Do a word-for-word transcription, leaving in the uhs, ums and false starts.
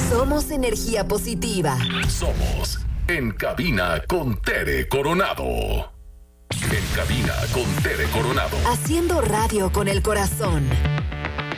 Somos energía positiva. Somos En Cabina con Tere Coronado. En Cabina con Tere Coronado. Haciendo radio con el corazón.